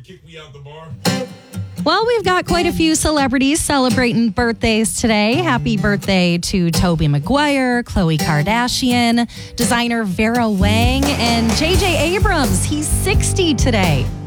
kick me out the bar. Well, we've got quite a few celebrities celebrating birthdays today. Happy birthday to Tobey Maguire, Khloe Kardashian, designer Vera Wang, and J.J. Abrams. He's 60 today.